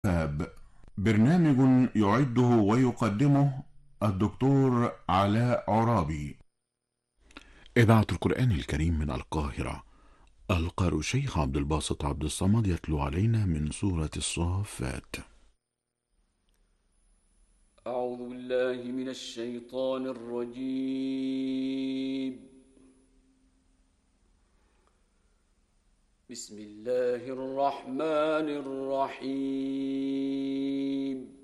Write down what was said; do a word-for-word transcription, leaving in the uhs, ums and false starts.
الكتاب، برنامج يعده ويقدمه الدكتور علاء عرابي. إذاعة القرآن الكريم من القاهرة. القارئ الشيخ عبد الباسط عبد الصمد يتلو علينا من سورة الصافات. أعوذ بالله من الشيطان الرجيم. بسم الله الرحمن الرحيم.